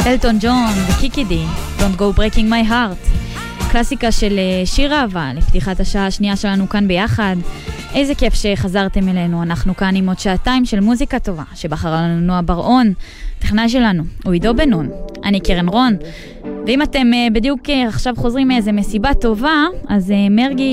אלטון ג'ון וקיקי די, Don't Go Breaking My Heart. קלאסיקה של שיר אהבה לפתיחת השעה השנייה שלנו כאן ביחד. איזה כיף שחזרתם אלינו, אנחנו כאן עם עוד שעתיים של מוזיקה טובה שבחרה לנו נועה בר-און. הטכנאי שלנו הוא עידו בן נון, אני קרן רון. ואם אתם בדיוק עכשיו חוזרים מאיזה מסיבה טובה, אז מרגי